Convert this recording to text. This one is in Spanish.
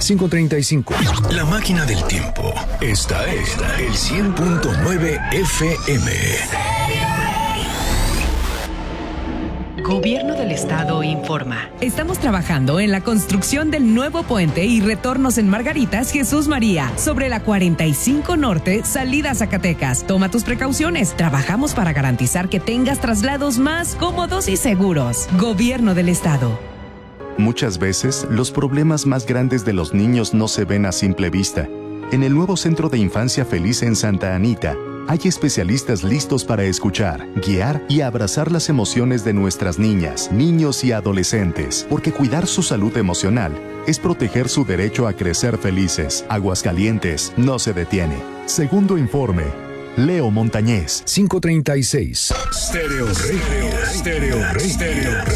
5:35. La máquina del tiempo. Esta es el 100.9 FM. Gobierno del Estado informa. Estamos trabajando en la construcción del nuevo puente y retornos en Margaritas Jesús María, sobre la 45 Norte, salida Zacatecas. Toma tus precauciones. Trabajamos para garantizar que tengas traslados más cómodos y seguros. Gobierno del Estado. Muchas veces, los problemas más grandes de los niños no se ven a simple vista. En el nuevo Centro de Infancia Feliz en Santa Anita, hay especialistas listos para escuchar, guiar y abrazar las emociones de nuestras niñas, niños y adolescentes, porque cuidar su salud emocional es proteger su derecho a crecer felices. Aguascalientes no se detiene. Segundo informe, Leo Montañez. 5:36. Stereo Radio.